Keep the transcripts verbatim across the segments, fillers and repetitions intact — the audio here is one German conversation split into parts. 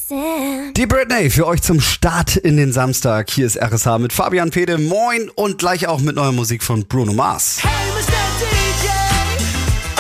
Die Britney für euch zum Start in den Samstag. Hier ist R S H mit Fabian Pede. Moin und gleich auch mit neuer Musik von Bruno Mars. Hey, Mister D J, oh,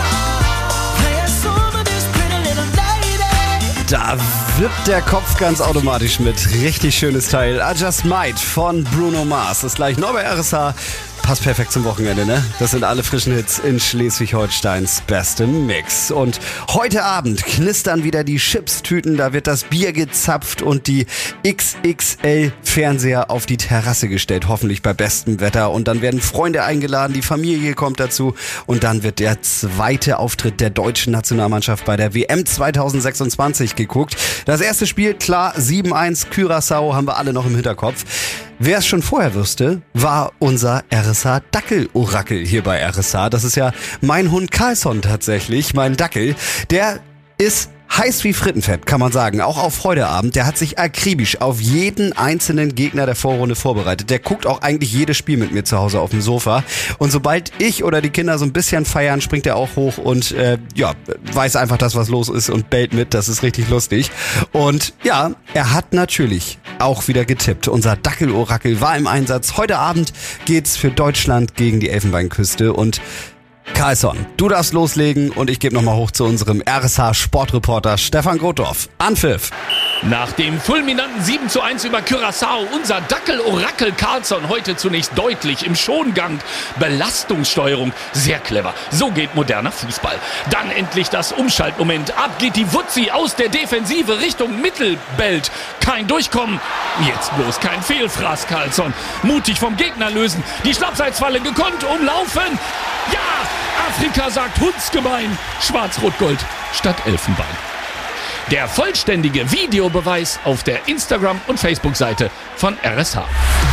play a song for this pretty little lady. Da wippt der Kopf ganz automatisch mit. Richtig schönes Teil. I Just Might von Bruno Mars. Das ist gleich neu bei R S H. Passt perfekt zum Wochenende, ne? Das sind alle frischen Hits in Schleswig-Holsteins bestem Mix. Und heute Abend knistern wieder die Chipstüten, da wird das Bier gezapft und die X X L-Fernseher auf die Terrasse gestellt, hoffentlich bei bestem Wetter. Und dann werden Freunde eingeladen, die Familie kommt dazu und dann wird der zweite Auftritt der deutschen Nationalmannschaft bei der W M zwanzig sechsundzwanzig geguckt. Das erste Spiel, klar, sieben eins, Curaçao, haben wir alle noch im Hinterkopf. Wer es schon vorher wusste, war unser R S H-Dackel-Orakel hier bei R S H. Das ist ja mein Hund Carlson tatsächlich, mein Dackel. Der ist heiß wie Frittenfett, kann man sagen, auch auf heute Abend. Der hat sich akribisch auf jeden einzelnen Gegner der Vorrunde vorbereitet. Der guckt auch eigentlich jedes Spiel mit mir zu Hause auf dem Sofa. Und sobald ich oder die Kinder so ein bisschen feiern, springt er auch hoch und äh, ja, weiß einfach, dass was los ist und bellt mit. Das ist richtig lustig. Und ja, er hat natürlich auch wieder getippt. Unser Dackel-Orakel war im Einsatz. Heute Abend geht's für Deutschland gegen die Elfenbeinküste und Carlson, du darfst loslegen und ich gebe nochmal hoch zu unserem R S H-Sportreporter Stefan Grotdorf. Anpfiff! Nach dem fulminanten sieben zu eins über Curaçao, unser Dackel-Orakel Carlson heute zunächst deutlich im Schongang. Belastungssteuerung, sehr clever. So geht moderner Fußball. Dann endlich das Umschaltmoment. Ab geht die Wutzi aus der Defensive Richtung Mittelbelt. Kein Durchkommen. Jetzt bloß kein Fehlfraß, Carlson. Mutig vom Gegner lösen. Die Schlappseitsfalle gekonnt umlaufen. Ja, Afrika sagt Hundsgebein. Schwarz-Rot-Gold statt Elfenbein. Der vollständige Videobeweis auf der Instagram- und Facebook-Seite von R S H.